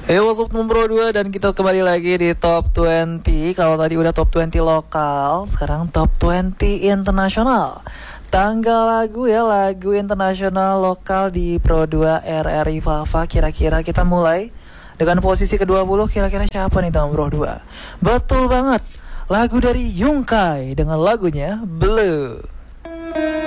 What's up Bro 2, dan kita kembali lagi di Top 20. Kalau tadi udah Top 20 lokal, sekarang Top 20 internasional. Tanggal lagu ya, lagu internasional lokal di Pro 2 RRI Fafa. Kira-kira kita mulai dengan posisi ke-20. Kira-kira siapa nih Bro 2? Betul banget, lagu dari Yungkai dengan lagunya Blue.